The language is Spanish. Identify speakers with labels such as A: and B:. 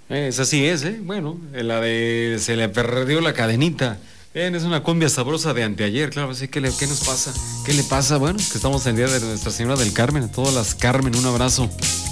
A: Esa sí es, ¿eh? Bueno, la de se le perdió la cadenita. Es una cumbia sabrosa de anteayer, claro, así que ¿qué nos pasa? ¿Qué le pasa? Bueno, que estamos en el día de Nuestra Señora del Carmen, a todas las Carmen, un abrazo.